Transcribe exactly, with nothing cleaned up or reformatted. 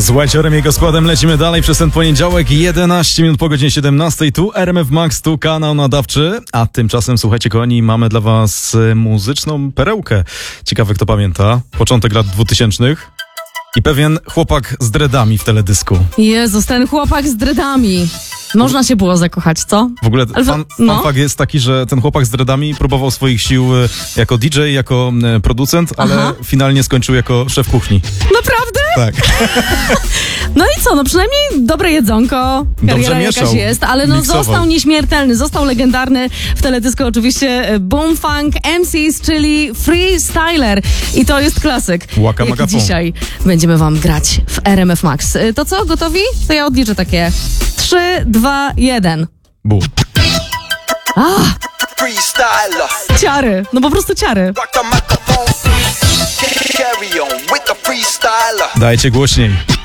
Z White'em i jego składem lecimy dalej przez ten poniedziałek, jedenaście minut po godzinie siedemnastej. Tu R M F Max, tu kanał nadawczy, a tymczasem, słuchajcie kochani, mamy dla was muzyczną perełkę. Ciekawe, kto pamięta początek lat dwutysięcznych i pewien chłopak z dreadami w teledysku. Jezus, ten chłopak z dreadami. Można się było zakochać, co? W ogóle Ale fan, no. fan fakt jest taki, że ten chłopak z dreadami próbował swoich sił jako D J, jako producent, ale Aha. finalnie skończył jako szef kuchni. Naprawdę? Tak. No i co, no przynajmniej dobre jedzonko, kariera jakaś mieszał, jest, ale no miksował. został nieśmiertelny, został legendarny w teledysku oczywiście Boom Funk M Cs, czyli Freestyler i to jest klasyk. Łaka jaki magafon. dzisiaj będziemy wam grać w R M F Max. To co, gotowi? To ja odliczę takie trzy, dwa, jeden. Bu. Freestyler. Ciary, no po prostu ciary. Rock the microphone. Carry on with the freestyler. Dajcie głośniej.